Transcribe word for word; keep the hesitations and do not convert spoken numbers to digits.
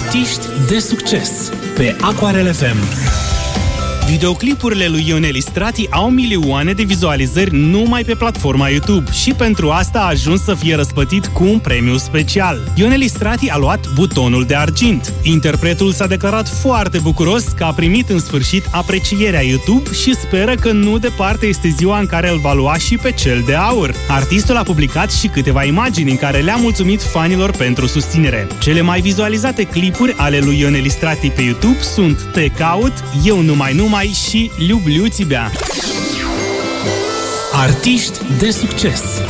Artiști de succes pe Aquarel F M. Videoclipurile lui Ionel Istrati au milioane de vizualizări numai pe platforma YouTube și pentru asta a ajuns să fie răspătit cu un premiu special. Ionel Istrati a luat butonul de argint. Interpretul s-a declarat foarte bucuros că a primit în sfârșit aprecierea YouTube și speră că nu departe este ziua în care îl va lua și pe cel de aur. Artistul a publicat și câteva imagini în care le-a mulțumit fanilor pentru susținere. Cele mai vizualizate clipuri ale lui Ionel Istrati pe YouTube sunt Te caut, Eu numai numai și Люблю тебя. Artiști de succes